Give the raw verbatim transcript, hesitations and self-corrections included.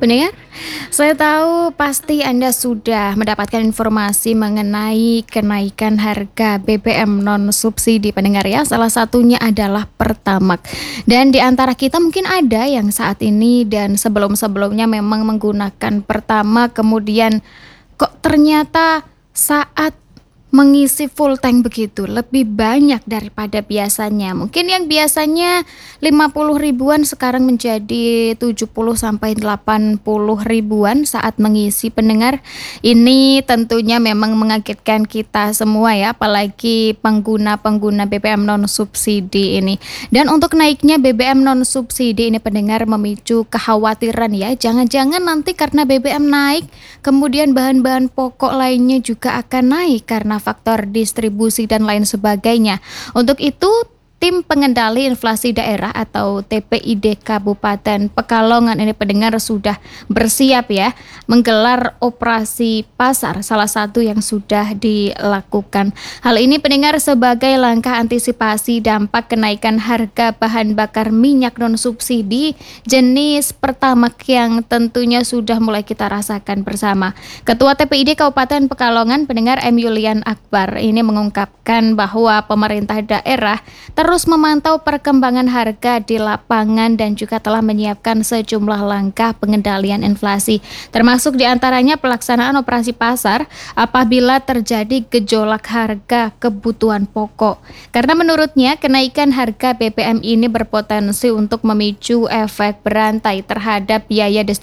Pendengar, saya tahu pasti Anda sudah mendapatkan informasi mengenai kenaikan harga B B M non-subsidi pendengar ya, salah satunya adalah Pertamax. Dan di antara kita mungkin ada yang saat ini dan sebelum-sebelumnya memang menggunakan Pertamax, kemudian kok ternyata saat mengisi full tank begitu lebih banyak daripada biasanya. Mungkin yang biasanya lima puluh ribuan sekarang menjadi tujuh puluh sampai delapan puluh ribuan saat mengisi pendengar. Ini tentunya memang mengagetkan kita semua ya, apalagi pengguna-pengguna B B M non subsidi ini. Dan untuk naiknya B B M non subsidi ini pendengar memicu kekhawatiran ya. Jangan-jangan nanti karena B B M naik, kemudian bahan-bahan pokok lainnya juga akan naik karena faktor distribusi dan lain sebagainya. Untuk itu, Tim Pengendali Inflasi Daerah atau T P I D Kabupaten Pekalongan ini pendengar sudah bersiap ya menggelar operasi pasar, salah satu yang sudah dilakukan. Hal ini pendengar sebagai langkah antisipasi dampak kenaikan harga bahan bakar minyak non subsidi jenis Pertamax yang tentunya sudah mulai kita rasakan bersama. Ketua T P I D Kabupaten Pekalongan pendengar M. Yulian Akbar ini mengungkapkan bahwa pemerintah daerah terus memantau perkembangan harga di lapangan dan juga telah menyiapkan sejumlah langkah pengendalian inflasi, termasuk diantaranya pelaksanaan operasi pasar apabila terjadi gejolak harga kebutuhan pokok. Karena menurutnya kenaikan harga B B M ini berpotensi untuk memicu efek berantai terhadap biaya distribusi